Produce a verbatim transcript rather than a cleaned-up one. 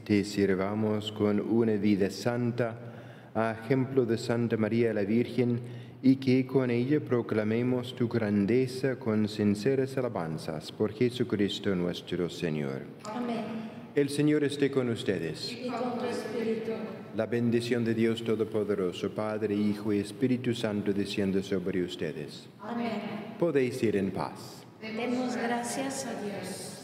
te sirvamos con una vida santa, a ejemplo de Santa María la Virgen, y que con ella proclamemos tu grandeza con sinceras alabanzas por Jesucristo nuestro Señor. Amén. El Señor esté con ustedes. Y con tu espíritu. La bendición de Dios Todopoderoso, Padre, Hijo y Espíritu Santo, descienda sobre ustedes. Amén. Podéis ir en paz. Demos gracias a Dios.